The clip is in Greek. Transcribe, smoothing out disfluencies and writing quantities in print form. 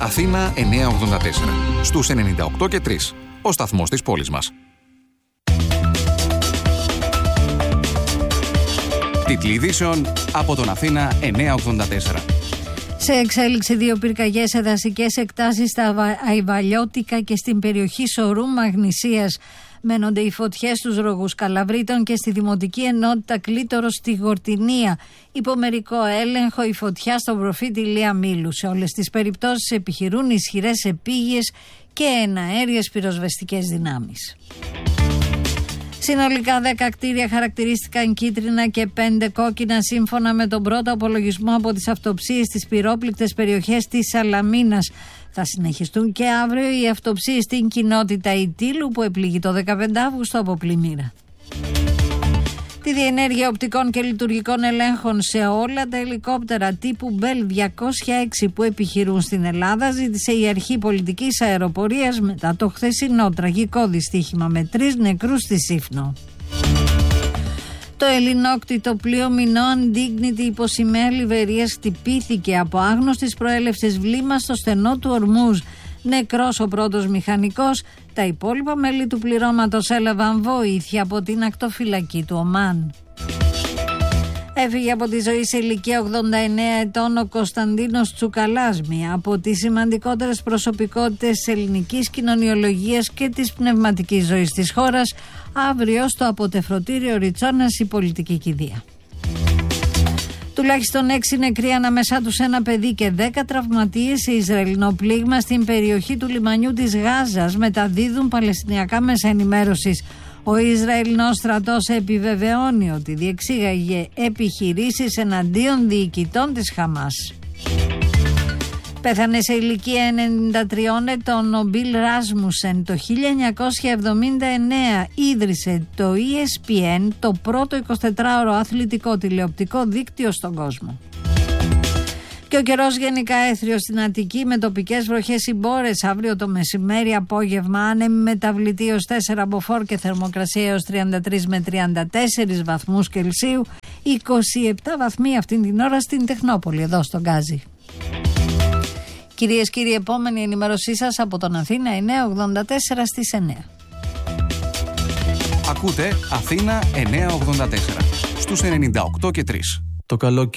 Αθήνα 984. Στους 98 και 3. Ο σταθμός της πόλης μας. Τίτλοι ειδήσεων από τον Αθήνα 984. Σε εξέλιξη 2 πυρκαγιές σε δασικές εκτάσεις στα Αϊβαλιώτικα και στην περιοχή Σορού Μαγνησίας. Μένονται οι φωτιές στους Ρογούς Καλαβρίτων και στη Δημοτική Ενότητα Κλήτορος στη Γορτινία. Υπό μερικό έλεγχο η φωτιά στον προφήτη Ηλία Μήλου. Σε όλες τις περιπτώσεις επιχειρούν ισχυρές επίγειες και εναέριες πυροσβεστικές δυνάμεις. Συνολικά 10 κτίρια χαρακτηρίστηκαν κίτρινα και 5 κόκκινα σύμφωνα με τον πρώτο απολογισμό από τις αυτοψίες στις πυρόπληκτες περιοχές της Σαλαμίνας. Θα συνεχιστούν και αύριο οι αυτοψίες στην κοινότητα Ιτήλου που επλήγει το 15 Αύγουστο από πλημμύρα. Τη διενέργεια οπτικών και λειτουργικών ελέγχων σε όλα τα ελικόπτερα τύπου Bell 206 που επιχειρούν στην Ελλάδα ζήτησε η Αρχή Πολιτικής Αεροπορίας μετά το χθεσινό τραγικό δυστύχημα με 3 νεκρούς στη Σύφνο. Το ελληνόκτητο πλοίο Minoan Dignity υπό σημαία Λιβερίας χτυπήθηκε από άγνωστης προέλευσης βλήμα στο στενό του Ορμούζ. Νεκρός ο πρώτος μηχανικός, τα υπόλοιπα μέλη του πληρώματος έλαβαν βοήθεια από την ακτοφυλακή του Ομάν. Έφυγε από τη ζωή σε ηλικία 89 ετών ο Κωνσταντίνος Τσουκαλάς, μία από τις σημαντικότερες προσωπικότητες της ελληνικής κοινωνιολογίας και της πνευματικής ζωής της χώρας, αύριο στο αποτεφρωτήριο Ριτσόνας η πολιτική κηδεία. Τουλάχιστον 6 νεκροί, ανάμεσά τους ένα παιδί και 10 τραυματίες σε Ισραηλινό πλήγμα στην περιοχή του λιμανιού της Γάζας, μεταδίδουν παλαιστινιακά μέσα ενημέρωσης. Ο Ισραηλινός στρατός επιβεβαιώνει ότι διεξήγαγε επιχειρήσεις εναντίον διοικητών της Χαμάς. Πέθανε σε ηλικία 93 ετών ο Μπιλ Ράσμουσεν. Το 1979 ίδρυσε το ESPN, το πρώτο 24ωρο αθλητικό τηλεοπτικό δίκτυο στον κόσμο. Και ο καιρός γενικά έθριος στην Αττική με τοπικές βροχές ή μπόρες. Αύριο το μεσημέρι απόγευμα άνεμη μεταβλητή ως 4 μποφόρ και θερμοκρασία έως 33 με 34 βαθμούς Κελσίου. 27 βαθμοί αυτήν την ώρα στην Τεχνόπολη, εδώ στον Γκάζι. Κυρίες και κύριοι, επόμενη ενημέρωσή σας από τον Αθήνα 984 στις 9. Ακούτε Αθήνα 984 στους 98 και 3. Το καλό